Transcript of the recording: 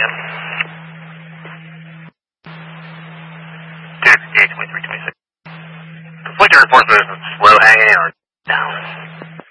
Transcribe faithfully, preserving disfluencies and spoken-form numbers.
M. two fifty-eight, twenty-three, twenty-six. Conflict reinforcement is slow hanging or down.